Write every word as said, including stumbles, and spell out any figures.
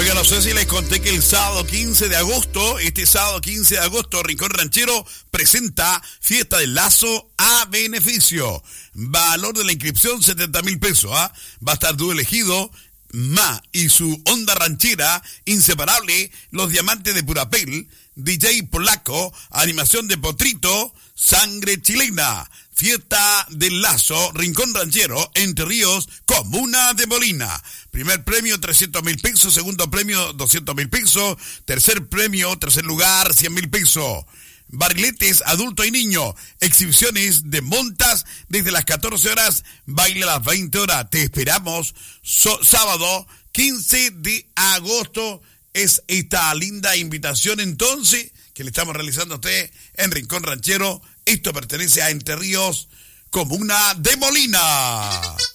Oiga, no sé si les conté que el sábado quince de agosto, este sábado quince de agosto, Rincón Ranchero presenta Fiesta del Lazo a beneficio. Valor de la inscripción setenta mil pesos, ¿ah? Va a estar tú elegido, Ma y su onda ranchera, inseparable, los diamantes de Purapel, D J Polaco, animación de Potrito, sangre chilena. Fiesta del Lazo, Rincón Ranchero, Entre Ríos, Comuna de Molina. Primer premio, trescientos mil pesos. Segundo premio, doscientos mil pesos. Tercer premio, tercer lugar, cien mil pesos. Barriletes, adulto y niño. Exhibiciones de montas desde las catorce horas, baile a las veinte horas. Te esperamos. So, sábado quince de agosto es esta linda invitación entonces que le estamos realizando a usted en Rincón Ranchero. Esto pertenece a Entre Ríos, Comuna de Molina.